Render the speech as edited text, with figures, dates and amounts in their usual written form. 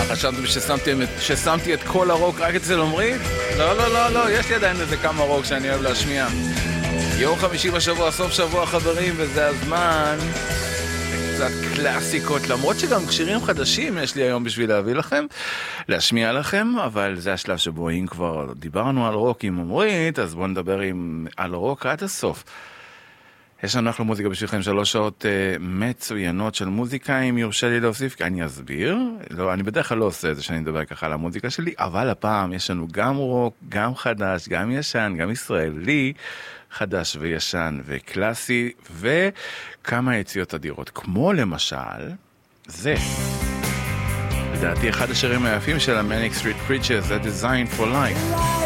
חשבתם ששמתי את כל הרוק רק אצל עומרי? לא, יש לי עדיין איזה כמה רוק שאני אוהב להשמיע. יום חמישי בשבוע, סוף שבוע חברים, וזה הזמן קצת קלאסיקות, למרות שגם שירים חדשים יש לי היום בשביל להביא לכם, להשמיע לכם, אבל זה השלב שבו אם כבר דיברנו על רוק עם עומרית, אז בואו נדבר על רוק עד הסוף. יש לנו אחלה מוזיקה בשבילכם, 3 שעות מצוינות של מוזיקה, אם יורשה לי להוסיף, אני אסביר. לא, אני בדרך כלל לא עושה את זה שאני מדבר ככה על המוזיקה שלי, אבל הפעם יש לנו גם רוק, גם חדש, גם ישן, גם ישראלי, חדש וישן וקלאסי, וכמה יציאות אדירות, כמו למשל, זה. לדעתי אחד השירים היפים של ה-Manic Street Preachers, זה Design for Life.